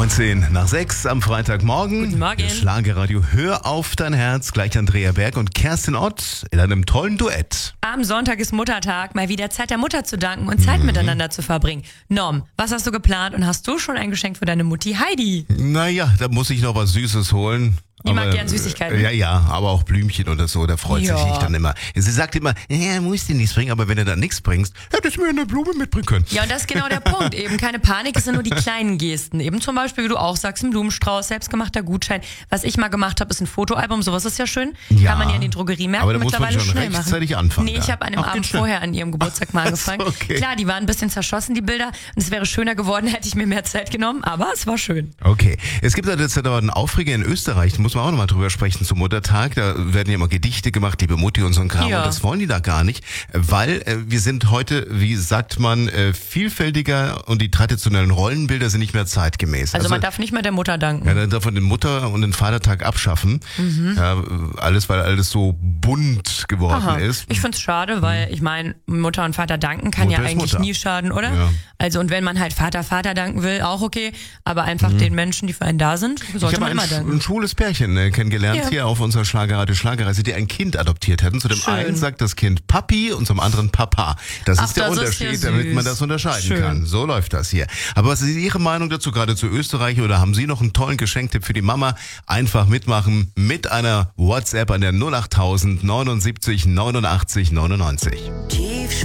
19:05 am Freitagmorgen. Guten Morgen. Das Schlagerradio Hör auf dein Herz. Gleich Andrea Berg und Kerstin Ott in einem tollen Duett. Am Sonntag ist Muttertag, mal wieder Zeit der Mutter zu danken und Zeit miteinander zu verbringen. Norm, was hast du geplant und hast du schon ein Geschenk für deine Mutti Heidi? Naja, da muss ich noch was Süßes holen. Die mag gern Süßigkeiten. Ja, aber auch Blümchen oder so, da freut sich nicht dann immer. Sie sagt immer, ja, musst du nichts bringen, aber wenn du dann nichts bringst, hättest du mir eine Blume mitbringen können. Ja, und das ist genau der Punkt. Eben keine Panik, es sind nur die kleinen Gesten. Eben zum Beispiel, wie du auch sagst, ein Blumenstrauß, selbstgemachter Gutschein. Was ich mal gemacht habe, ist ein Fotoalbum, sowas ist ja schön. Ja, kann man ja in den Drogeriemärkten aber da muss mittlerweile man schon schnell rechtzeitig machen. anfangen. Nee, ich habe an dem Abend vorher an ihrem Geburtstag mal angefangen. Okay. Klar, die waren ein bisschen zerschossen, die Bilder. Und es wäre schöner geworden, hätte ich mir mehr Zeit genommen, aber es war schön. Okay, es gibt jetzt aber einen Aufreger in Österreich, da muss man auch nochmal drüber sprechen, zum Muttertag. Da werden ja immer Gedichte gemacht, liebe Mutti und so ein Kram. Ja. Und das wollen die da gar nicht, weil wir sind heute, wie sagt man, vielfältiger und die traditionellen Rollenbilder sind nicht mehr zeitgemäß. Also man darf nicht mal der Mutter danken. Ja, dann darf man den Mutter- und den Vatertag abschaffen. Ja, weil alles so bunt geworden ist. Ich find's schade, weil ich meine, Mutter und Vater danken kann Mutter ja ist eigentlich Mutter. nie schaden, oder? Ja. Also und wenn man halt Vater danken will, auch okay, aber einfach den Menschen, die für einen da sind, Ich sollte habe man immer danken. ein schwules Pärchen kennengelernt Ja. hier auf unserer Schlagerreise, die ein Kind adoptiert hatten. Zu dem Schön. einen sagt das Kind Papi und zum anderen Papa. Das Ach, ist der das ist Unterschied, ja damit man süß. das unterscheiden Schön. kann. So läuft das hier. Aber was ist Ihre Meinung dazu, gerade zu Österreich? Oder haben Sie noch einen tollen Geschenktipp für die Mama? Einfach mitmachen mit einer WhatsApp an der 08000 79 89 99.